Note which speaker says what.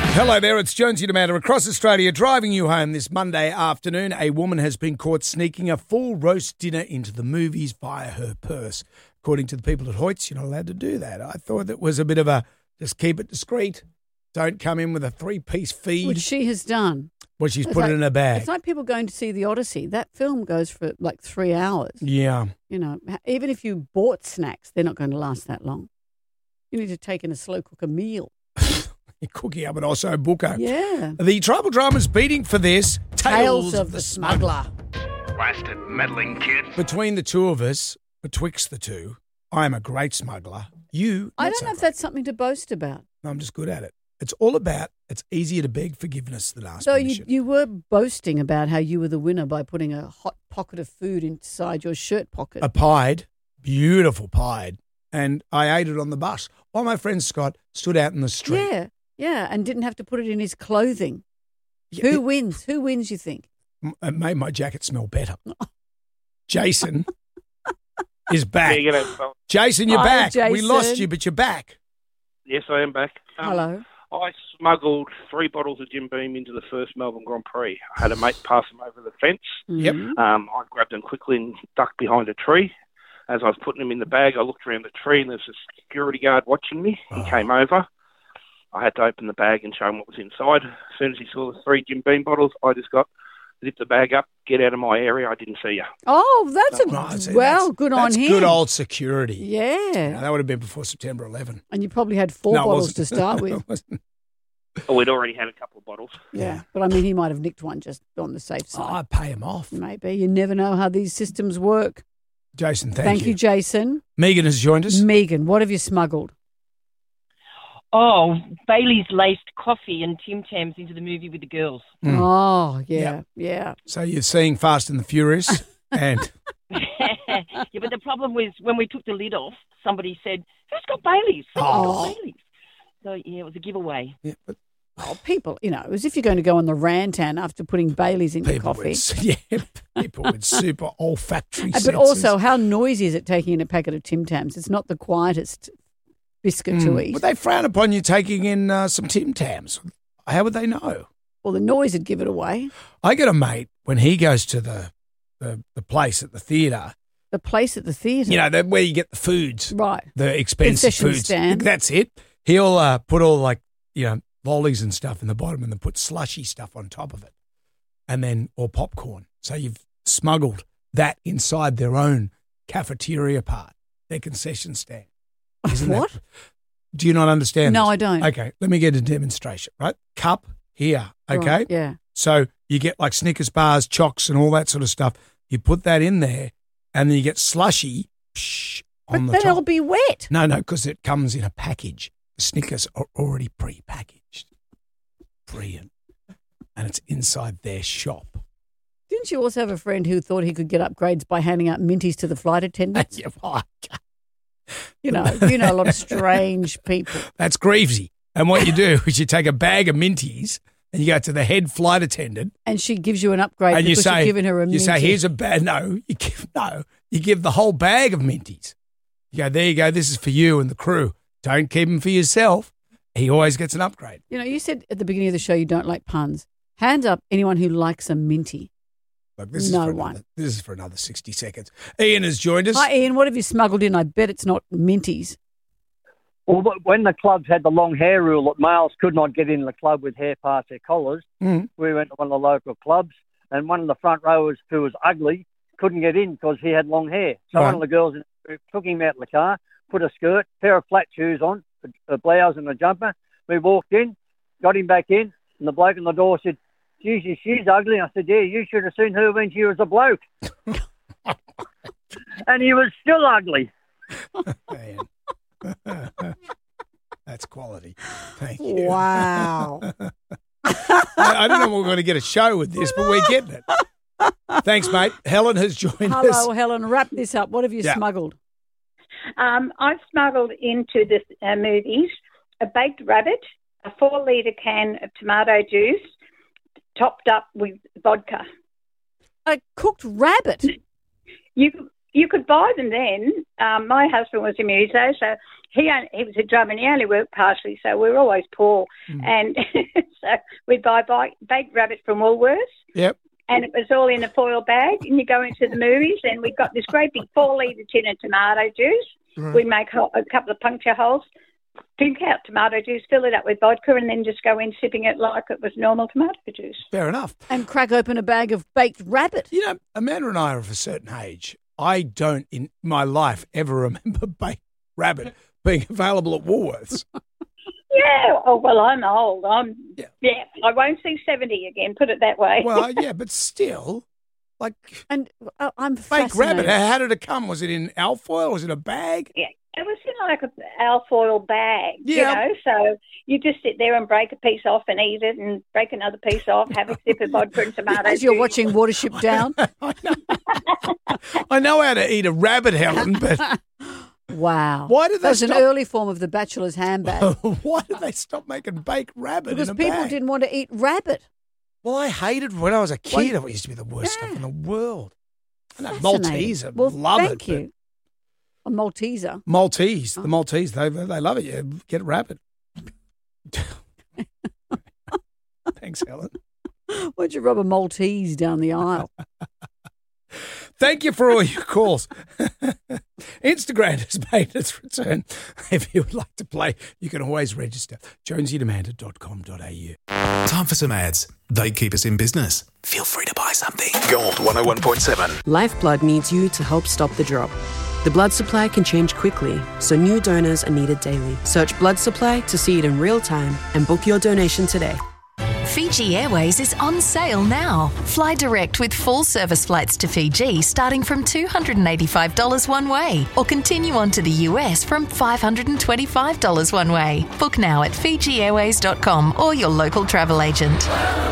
Speaker 1: Hello there, it's Jonesy Demanda across Australia driving you home this Monday afternoon. A woman has been caught sneaking a full roast dinner into the movies via her purse. According to the people at Hoyts, you're not allowed to do that. I thought that was a bit of a, just keep it discreet. Don't come in with a three-piece feed.
Speaker 2: Which she has done.
Speaker 1: Well, she's put it in a bag.
Speaker 2: It's like people going to see The Odyssey. That film goes for like 3 hours.
Speaker 1: Yeah.
Speaker 2: You know, even if you bought snacks, they're not going to last that long. You need to take in a slow cooker meal.
Speaker 1: You're cooking up an Osso Bucco.
Speaker 2: Yeah.
Speaker 1: The Tribal Drama's beating for this.
Speaker 2: Tales of the Smuggler.
Speaker 3: Blasted meddling kid.
Speaker 1: Between the two of us, betwixt the two, I am a great smuggler. You,
Speaker 2: I
Speaker 1: not
Speaker 2: don't
Speaker 1: so
Speaker 2: know if
Speaker 1: great.
Speaker 2: that's something to boast about.
Speaker 1: No, I'm just good at it. It's all about, it's easier to beg forgiveness than ask
Speaker 2: So
Speaker 1: permission.
Speaker 2: you were boasting about how you were the winner by putting a hot pocket of food inside your shirt pocket.
Speaker 1: A pied, beautiful pied, and I ate it on the bus while my friend Scott stood out in the street.
Speaker 2: Yeah, and didn't have to put it in his clothing.
Speaker 1: Yeah,
Speaker 2: Who wins? Who wins, you think?
Speaker 1: It made my jacket smell better. Jason is back.
Speaker 3: Yeah, you know,
Speaker 1: Jason, you're
Speaker 2: Hi,
Speaker 1: back. We
Speaker 2: Jason.
Speaker 1: lost you, but you're back.
Speaker 3: yes, I am back.
Speaker 2: Hello.
Speaker 3: I smuggled 3 bottles of Jim Beam into the first Melbourne Grand Prix. I had a mate pass them over the fence.
Speaker 1: Yep.
Speaker 2: Mhm.
Speaker 3: I grabbed them quickly and ducked behind a tree. As I was putting them in the bag, I looked around the tree and there's a security guard watching me. He came over. I had to open the bag and show him what was inside. As soon as he saw the 3 Jim Beam bottles, I just zipped the bag up, get out of my area. I didn't see you.
Speaker 2: Oh, that's
Speaker 1: Right, see,
Speaker 2: good on
Speaker 1: that's
Speaker 2: him.
Speaker 1: good old security.
Speaker 2: Yeah.
Speaker 1: Now, that would have been before September 11.
Speaker 2: And you probably had 4
Speaker 1: No, it
Speaker 2: bottles
Speaker 1: wasn't.
Speaker 2: to start with.
Speaker 1: It wasn't.
Speaker 3: Oh, we'd already had a couple of bottles.
Speaker 2: Yeah. But I mean, he might have nicked one just on the safe
Speaker 1: Oh,
Speaker 2: side.
Speaker 1: I'd pay him off.
Speaker 2: Maybe. You never know how these systems work.
Speaker 1: Jason,
Speaker 2: Thank you, Jason.
Speaker 1: Megan has joined us.
Speaker 2: Megan, what have you smuggled?
Speaker 4: Oh, Bailey's laced coffee and Tim Tams into the movie with the girls.
Speaker 1: Mm.
Speaker 2: Oh, yeah.
Speaker 1: So you're seeing Fast and the Furious and
Speaker 4: Yeah, but the problem was when we took the lid off, somebody said, "Who's got Bailey's?"
Speaker 1: Oh.
Speaker 4: Who's got Bailey's? So yeah, it was a giveaway.
Speaker 1: yeah, but
Speaker 2: Oh, people, you know, as if you're going to go on the rantan after putting Bailey's in your
Speaker 1: people
Speaker 2: coffee.
Speaker 1: people with super olfactory
Speaker 2: But
Speaker 1: senses.
Speaker 2: also, how noisy is it taking in a packet of Tim Tams? It's not the quietest biscuit to eat.
Speaker 1: Would they frown upon you taking in some Tim Tams? How would they know?
Speaker 2: Well, the noise would give it away.
Speaker 1: I got a mate when he goes to the place at the theatre.
Speaker 2: The place at the theatre.
Speaker 1: You know, where you get the foods,
Speaker 2: Right.
Speaker 1: the expensive
Speaker 2: Concession
Speaker 1: foods.
Speaker 2: stand.
Speaker 1: That's it. He'll put all lollies and stuff in the bottom, and then put slushy stuff on top of it, and then or popcorn. So you've smuggled that inside their own cafeteria part, their concession stand. Isn't
Speaker 2: What?
Speaker 1: That, do you not understand?
Speaker 2: No,
Speaker 1: this?
Speaker 2: I don't.
Speaker 1: Okay, let me get a demonstration. Right, cup here. Okay,
Speaker 2: Right, yeah.
Speaker 1: so you get like Snickers bars, chocks, and all that sort of stuff. You put that in there, and then you get slushy on
Speaker 2: But
Speaker 1: the
Speaker 2: then
Speaker 1: top.
Speaker 2: it'll be wet.
Speaker 1: No, because it comes in a package. The Snickers are already pre-packaged. Brilliant. And it's inside their shop.
Speaker 2: Didn't you also have a friend who thought he could get upgrades by handing out minties to the flight attendants?
Speaker 1: Yeah, well,
Speaker 2: You know a lot of strange people.
Speaker 1: that's Greavesy. And what you do is you take a bag of minties and you go to the head flight attendant
Speaker 2: And she gives you an upgrade
Speaker 1: and you
Speaker 2: because
Speaker 1: say,
Speaker 2: you've given her a
Speaker 1: you
Speaker 2: minty.
Speaker 1: say, here's a bag. You give the whole bag of minties. You go, there you go. This is for you and the crew. Don't keep them for yourself. He always gets an upgrade.
Speaker 2: You know, you said at the beginning of the show you don't like puns. Hands up anyone who likes a minty.
Speaker 1: Look, this
Speaker 2: No
Speaker 1: is for
Speaker 2: one.
Speaker 1: Another, this is for another 60 seconds. Ian has joined us.
Speaker 2: Hi, Ian. What have you smuggled in? I bet it's not minties.
Speaker 5: Well, when the clubs had the long hair rule that males could not get in the club with hair past their collars,
Speaker 1: Mm.
Speaker 5: we went to one of the local clubs, and one of the front rowers who was ugly couldn't get in because he had long hair. So
Speaker 1: Right.
Speaker 5: one of the girls took him out of the car, put a skirt, pair of flat shoes on, a blouse and a jumper. We walked in, got him back in, and the bloke on the door said, "Jesus, she's ugly." I said, "Yeah, you should have seen her when she was a bloke." And he was still ugly.
Speaker 1: Man. That's quality. Thank you.
Speaker 2: Wow.
Speaker 1: I don't know if we're going to get a show with this, but we're getting it. Thanks, mate. Helen has joined us.
Speaker 2: Hello, Helen. Wrap this up. What have you
Speaker 1: Yeah.
Speaker 2: smuggled?
Speaker 6: I've smuggled into the movies a baked rabbit, a 4-litre can of tomato juice, topped up with vodka.
Speaker 2: A cooked rabbit.
Speaker 6: You you could buy them then. My husband was a muso, so he was a drummer and he only worked partially, so we were always poor. And so we'd buy baked rabbit from Woolworths.
Speaker 1: Yep.
Speaker 6: And it was all in a foil bag, and you go into the movies, and we got this great big 4-litre tin of tomato juice.
Speaker 1: Right.
Speaker 6: We make a couple of puncture holes, drink out tomato juice, fill it up with vodka, and then just go in sipping it like it was normal tomato juice.
Speaker 1: Fair enough.
Speaker 2: And crack open a bag of baked rabbit.
Speaker 1: You know, Amanda and I are of a certain age. I don't, in my life, ever remember baked rabbit being available at Woolworths.
Speaker 6: Yeah. Oh, well, I'm old. I won't see 70 again, put it that way.
Speaker 1: Well, yeah, but still, like...
Speaker 2: And I'm
Speaker 1: baked
Speaker 2: fascinated.
Speaker 1: rabbit, how did it come? Was it in alfoil? Was it a bag?
Speaker 6: Yeah. It was in like an alfoil bag,
Speaker 1: Yeah.
Speaker 6: you know, so you just sit there and break a piece off and eat it and break another piece off, have a sip of vodka and tomato
Speaker 2: As you're
Speaker 6: juice.
Speaker 2: watching Watership Down.
Speaker 1: I know how to eat a rabbit, Helen, but
Speaker 2: Wow.
Speaker 1: Why did they
Speaker 2: That was an
Speaker 1: stop-
Speaker 2: early form of the bachelor's handbag.
Speaker 1: why did they stop making baked rabbit
Speaker 2: Because
Speaker 1: in a
Speaker 2: people
Speaker 1: bag?
Speaker 2: didn't want to eat rabbit.
Speaker 1: Well, I hated when I was a kid. It used to be the worst stuff in the world. I know
Speaker 2: Fascinating.
Speaker 1: Maltese, I
Speaker 2: Well,
Speaker 1: love
Speaker 2: thank
Speaker 1: it.
Speaker 2: you. A Malteser.
Speaker 1: but Maltese, the Maltese, they love it. Yeah, get rabbit. Thanks, Helen.
Speaker 2: Why'd you rub a Maltese down the aisle?
Speaker 1: Thank you for all your calls. Instagram has made its return. If you would like to play, you can always register. jonesyandamanda.com.au.
Speaker 7: Time for some ads. They keep us in business. Feel free to buy something. Gold 101.7.
Speaker 8: Lifeblood needs you to help stop the drop. The blood supply can change quickly, so new donors are needed daily. Search blood supply to see it in real time and book your donation today.
Speaker 9: Fiji Airways is on sale now. Fly direct with full service flights to Fiji starting from $285 one way, or continue on to the US from $525 one way. Book now at FijiAirways.com or your local travel agent.